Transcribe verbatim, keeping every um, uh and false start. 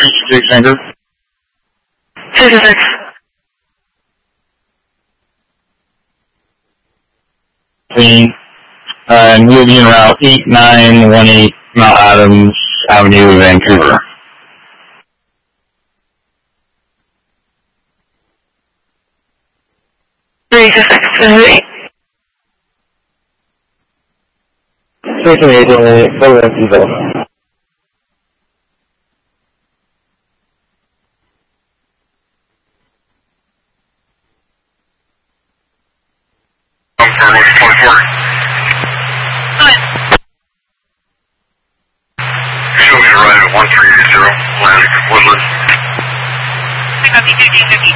six Anchor. sixty-six. Uh, and we'll be in route eight nine one eight Mount Adams Avenue, Vancouver. three six eight. Station eight one eight, four F Delta. twenty-four. Show me a ride at one three eight zero, Atlantic Woodland. Copy fifteen fifty.